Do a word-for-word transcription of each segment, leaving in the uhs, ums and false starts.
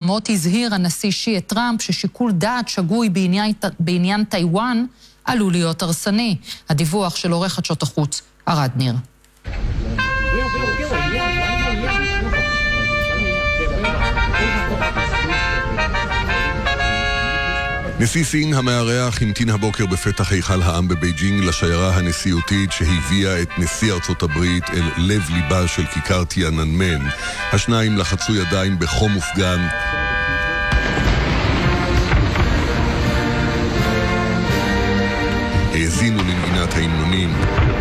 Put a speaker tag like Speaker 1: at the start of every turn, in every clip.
Speaker 1: האולמות הזהיר הנשיא שי את טראמפ ששיקול דעת שגוי בעניין, בעניין טיואן עלול להיות הרסני. הדיווח של עורך חדשות החוץ ארד ניר.
Speaker 2: נשיא סין המארח המתין הבוקר בפתח היכל העם בבייג'ינג לשיירה הנשיאותית שהביאה את נשיא ארצות הברית אל לב ליבה של כיכר תיאננמן. השניים לחצו ידיים בחום ופגן. האזינו לנגינת ההמנונים.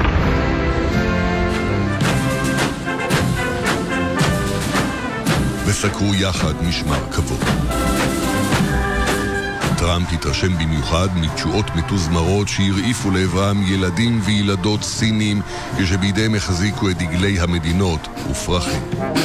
Speaker 2: וסקרו יחד משמר כבוד. טראמפ התרשם במיוחד מתשואות מתוזמרות שהרעיפו לעברם ילדים וילדות סינים כשבידיהם החזיקו את דגלי המדינות ופרחים.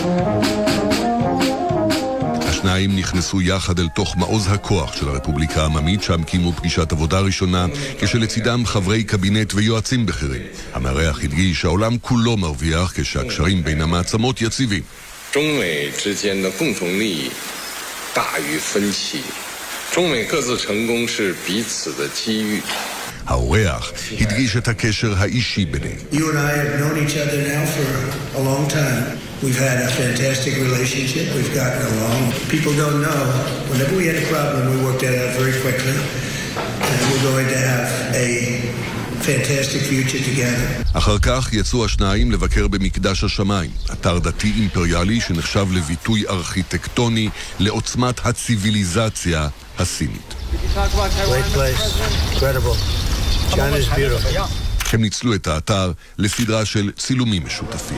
Speaker 2: השניים נכנסו יחד אל תוך מעוז הכוח של הרפובליקה העממית, שם קיימו פגישת עבודה ראשונה כשלצידם חברי קבינט ויועצים בכירים. המארח הדגיש שהעולם כולו מרוויח כשהקשרים בין המעצמות יציבים.
Speaker 3: 中美之间的共同利益大于分歧 中美各自成功是彼此的机遇
Speaker 2: האורח הדגיש את הקשר האישי ביניהם.
Speaker 4: You and I have known each other now for a long time. We've had a fantastic relationship. We've gotten along. People don't know. Whenever we had a problem, we worked it out very quickly. And we're going to have a fantastic future together.
Speaker 2: אחר כך יצאו השניים לבקר במקדש השמיים, אתר דתי אימפריאלי שנחשב לביטוי ארכיטקטוני לעוצמת הציביליזציה הסינית.
Speaker 4: Great place. Incredible. China's beautiful.
Speaker 2: הם ניצלו את האתר לסדרה של צילומים משותפים.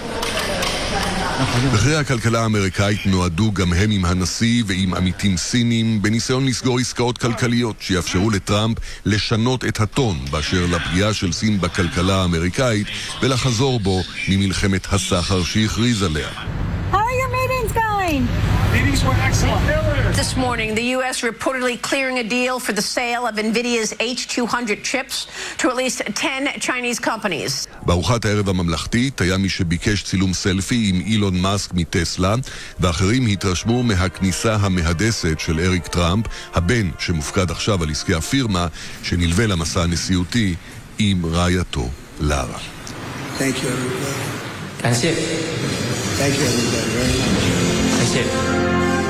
Speaker 2: בכירי הכלכלה האמריקאית נועדו גם הם עם הנשיא ועם עמיתים סינים בניסיון לסגור עסקאות כלכליות שיאפשרו לטראמפ לשנות את הטון באשר לפגיעה של סין בכלכלה האמריקאית ולחזור בו ממלחמת הסחר שהכריז עליה.
Speaker 5: How are your meetings going?
Speaker 6: Meetings were excellent.
Speaker 7: This morning, the U S reportedly clearing a deal for the sale of NVIDIA's H two hundred chips to at least ten Chinese companies.
Speaker 2: בארוחת הערב הממלכתית היה מי שביקש צילום סלפי עם אילון מאסק מטסלה, ואחרים התרשמו מהכניסה המהדסת של אריק טראמפ, הבן שמופקד עכשיו על עסקי הפירמה, שנלווה למסע הנשיאותי עם רעייתו לארה.
Speaker 4: Thank you, everybody.
Speaker 6: 感谢
Speaker 4: Thank you, everybody, very much.
Speaker 6: 感谢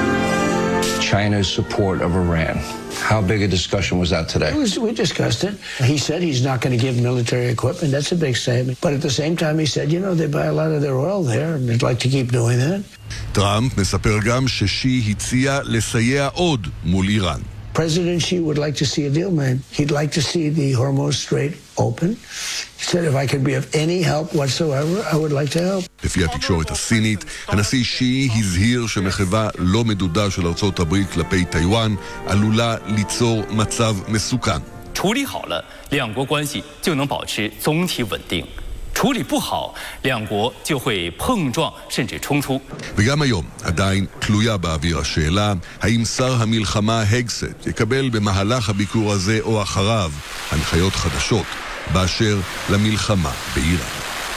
Speaker 8: China's support of Iran. How big a discussion was that today?
Speaker 9: It was, we discussed it. He said he's not going to give military equipment. That's a big statement. But at the same time, he said, you know, they buy a lot of their oil there, and they'd like to keep doing that.
Speaker 2: טראמפ מספר גם ששי הציע לסייע עוד מול איראן.
Speaker 9: President Xi would like to see a deal made. He'd like to see the Hormuz Strait open. He said if I could be of any help whatsoever, I would like to help.
Speaker 2: לפי התקשורת הסינית, הנשיא שי הזהיר שמחווה לא מדודה של ארצות הברית כלפי טיואן עלולה ליצור מצב מסוכן.
Speaker 6: 处理好了，两国关系就能保持总体稳定。 处理不好，两国就会碰撞甚至冲突。
Speaker 2: וגם היום עדיין תלויה באוויר השאלה האם שר המלחמה הגסט יקבל במהלך הביקור הזה או אחריו הנחיות חדשות באשר למלחמה באיראן.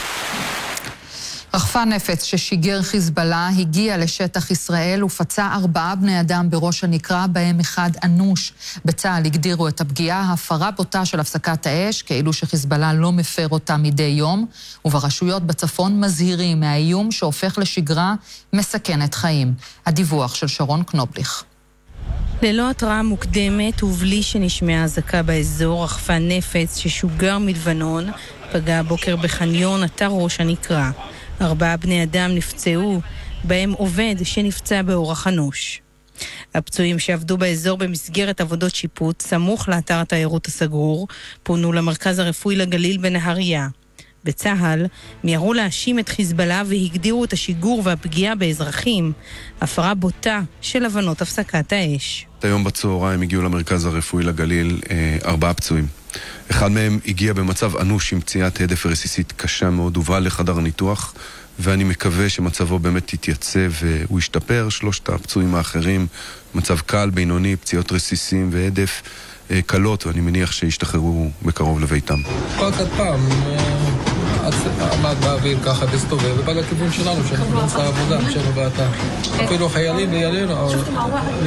Speaker 1: רחפן נפץ ששיגר חיזבאללה הגיע לשטח ישראל ופצע ארבעה בני אדם בראש הנקרה, בהם אחד אנוש. בצה"ל הגדירו את הפגיעה הפרה בוטה של הפסקת האש, כאילו שחיזבאללה לא מפר אותה מדי יום, וברשויות בצפון מזהירים מהאיום שהופך לשגרה מסכנת חיים. הדיווח של שרון קנובליך.
Speaker 10: ללא התראה מוקדמת ובלי שנשמעה אזעקה באזור, רחפן נפץ ששוגר מלבנון פגע הבוקר בחניון אתר ראש הנקרה. ארבעה בני אדם נפצעו, בהם עובד שנפצע באורח אנוש. הפצועים שעבדו באזור במסגרת עבודות שיפוט סמוך לאתר התיירות הסגור פונו למרכז הרפואי לגליל בנהריה. בצה"ל מיהרו להאשים את חיזבאללה והגדירו את השיגור והפגיעה באזרחים, הפרה בוטה של הבנות הפסקת האש.
Speaker 11: היום בצהריים הגיעו למרכז הרפואי לגליל אה, ארבעה פצועים. אחד מהם הגיע במצב אנוש עם פציעת הדף רסיסית קשה מאוד, הובא לחדר הניתוח, ואני מקווה שמצבו באמת תתייצב והוא ישתפר. שלושת הפצועים האחרים, מצב קל, בינוני, פציעות רסיסים והדף אה, קלות, ואני מניח שישתחררו בקרוב לביתם.
Speaker 3: כל קצת פעם עמד באוויר ככה בסתובב, ובא לכיוון שלנו, שאנחנו נמצא עבודה, שאנחנו באתה. אפילו חיילים וילינו,